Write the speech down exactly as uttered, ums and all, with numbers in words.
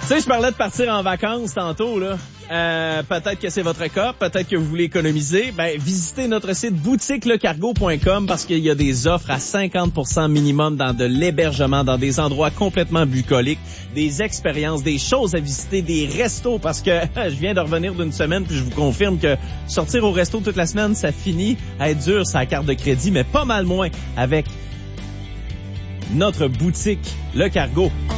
Tu sais, je parlais de partir en vacances tantôt, là. Euh, peut-être que c'est votre cas, peut-être que vous voulez économiser. Ben, visitez notre site boutique le cargo point com parce qu'il y a des offres à cinquante pour cent minimum dans de l'hébergement, dans des endroits complètement bucoliques, des expériences, des choses à visiter, des restos parce que je viens de revenir d'une semaine puis je vous confirme que sortir au resto toute la semaine, ça finit à être dur sur la carte de crédit, mais pas mal moins avec notre boutique Le Cargo.